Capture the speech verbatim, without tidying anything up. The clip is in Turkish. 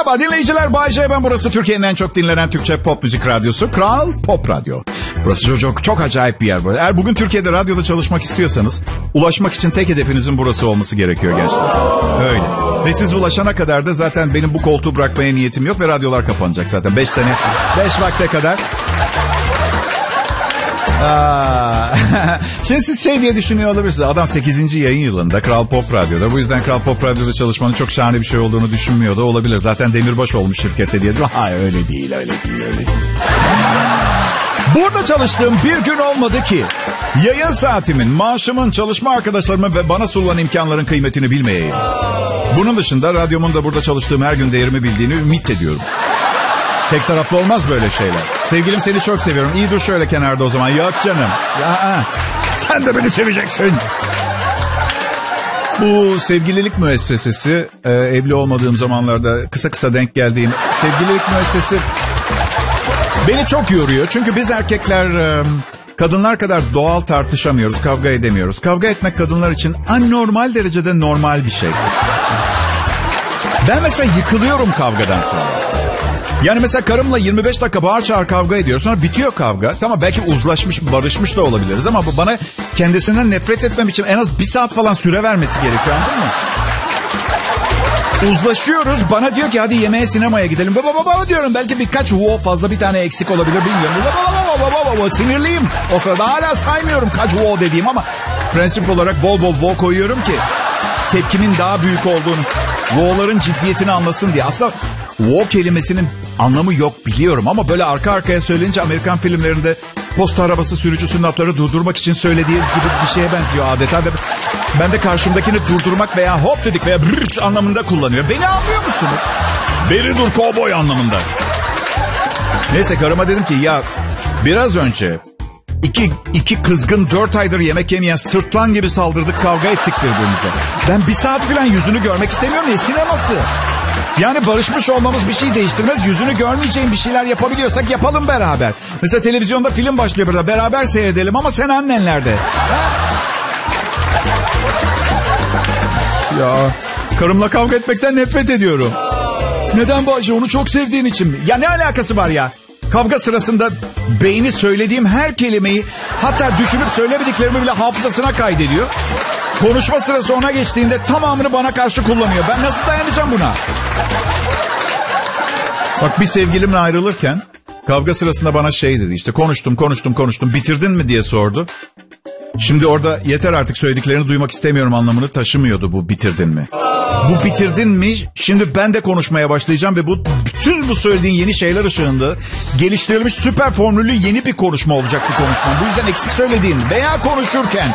Merhaba dinleyiciler, Bay J ben. Burası Türkiye'nin en çok dinlenen Türkçe pop müzik radyosu Kral Pop Radyo. Burası çok, çok acayip bir yer. Eğer bugün Türkiye'de radyoda çalışmak istiyorsanız ulaşmak için tek hedefinizin burası olması gerekiyor gençler. Öyle. Ve siz ulaşana kadar da zaten benim bu koltuğu bırakmaya niyetim yok ve radyolar kapanacak zaten. Beş sene, beş vakte kadar. Aa, şimdi siz şey diye düşünüyor olabilirsiniz. Adam sekizinci yayın yılında Kral Pop Radyo'da. Bu yüzden Kral Pop Radyo'da çalışmanın çok şahane bir şey olduğunu düşünmüyor da olabilir. Zaten demirbaş olmuş şirkette diye. Hayır öyle değil, öyle değil, öyle değil. Burada çalıştığım bir gün olmadı ki yayın saatimin, maaşımın, çalışma arkadaşlarımın ve bana sunulan imkanların kıymetini bilmeyeyim. Bunun dışında radyomun da burada çalıştığım her gün değerimi bildiğini ümit ediyorum. Tek taraflı olmaz böyle şeyler. Sevgilim seni çok seviyorum. İyi dur şöyle kenarda o zaman. Yok canım. Ya, sen de beni seveceksin. Bu sevgililik müessesesi, e, evli olmadığım zamanlarda kısa kısa denk geldiğim sevgililik müessesesi beni çok yoruyor. Çünkü biz erkekler e, kadınlar kadar doğal tartışamıyoruz, kavga edemiyoruz. Kavga etmek kadınlar için anormal derecede normal bir şey. Ben mesela yıkılıyorum kavgadan sonra. Yani mesela karımla yirmi beş dakika bağır çağır kavga ediyoruz. Sonra bitiyor kavga. Tamam belki uzlaşmış, barışmış da olabiliriz. Ama bu bana kendisinden nefret etmem için en az bir saat falan süre vermesi gerekiyor. Anladın mı? Uzlaşıyoruz. Bana diyor ki hadi yemeğe, sinemaya gidelim. Baba baba diyorum. Belki birkaç wow fazla bir tane eksik olabilir bilmiyorum. Baba baba baba baba sinirliyim. O sırada hala saymıyorum kaç wow dediğim ama prensip olarak bol bol wow koyuyorum ki tepkimin daha büyük olduğunu, wow'ların ciddiyetini anlasın diye. Aslında wow kelimesinin anlamı yok biliyorum ama böyle arka arkaya söyleyince Amerikan filmlerinde posta arabası sürücüsünün atları durdurmak için söylediği gibi bir şeye benziyor adeta. Ben de karşımdakini durdurmak veya hop dedik veya brrş anlamında kullanıyor. Beni anlıyor musunuz? Beri dur kovboy anlamında. Neyse karıma dedim ki ya biraz önce iki, iki kızgın dört aydır yemek yemeyen sırtlan gibi saldırdık, kavga ettik birbirimize. Ben bir saat falan yüzünü görmek istemiyorum. Ne sineması? Yani barışmış olmamız bir şey değiştirmez. Yüzünü görmeyeceğim bir şeyler yapabiliyorsak yapalım beraber. Mesela televizyonda film başlıyor burada. Beraber seyredelim ama sen annenlerde. Ha? Ya karımla kavga etmekten nefret ediyorum. Neden Bayce? Onu çok sevdiğin için mi? Ya ne alakası var ya? Kavga sırasında beyni söylediğim her kelimeyi, hatta düşünüp söylemediklerimi bile hafızasına kaydediyor. Konuşma sırası ona geçtiğinde tamamını bana karşı kullanıyor. Ben nasıl dayanacağım buna? Bak bir sevgilimle ayrılırken kavga sırasında bana şey dedi. İşte konuştum konuştum konuştum bitirdin mi diye sordu. Şimdi orada yeter artık söylediklerini duymak istemiyorum anlamını taşımıyordu bu bitirdin mi. Bu bitirdin mi? Şimdi ben de konuşmaya başlayacağım ve bu bütün bu söylediğin yeni şeyler ışığında geliştirilmiş süper formüllü yeni bir konuşma olacak bu konuşma. Bu yüzden eksik söylediğin veya konuşurken